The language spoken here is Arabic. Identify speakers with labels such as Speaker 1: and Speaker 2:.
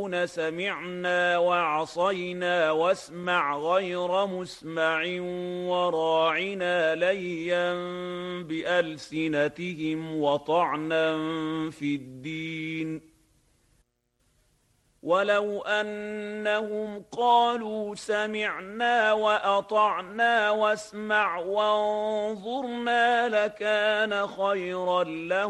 Speaker 1: سمعنا وعصينا واسمع غير مسمع وراعنا ليا بألسنتهم وطعنا في الدين ولو أنهم قالوا سمعنا وأطعنا واسمع وانظرنا لكان خيرا لهم